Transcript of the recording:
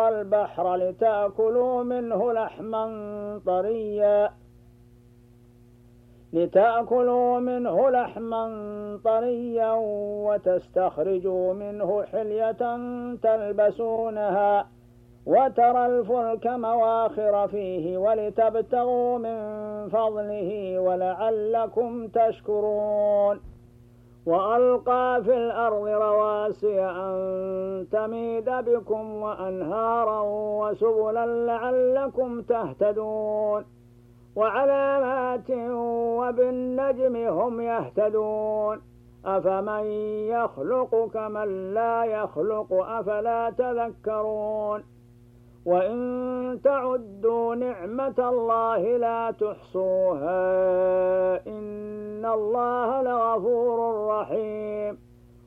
البحر لتأكلوا منه لحما طريا وتستخرجوا منه حلية تلبسونها وترى الفلك مواخر فيه ولتبتغوا من فضله ولعلكم تشكرون وألقى في الأرض رواسي أن تميد بكم وأنهارا وسبلا لعلكم تهتدون وعلامات وبالنجم هم يهتدون أفمن يخلق كمن لا يخلق أفلا تذكرون وإن تعدوا نعمة الله لا تحصوها إن الله لغفور رحيم